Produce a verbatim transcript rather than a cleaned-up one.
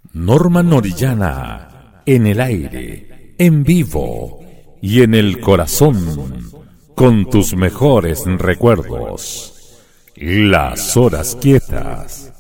Norman Orellana, en el aire, en vivo y en el corazón, con tus mejores recuerdos. Las horas quietas.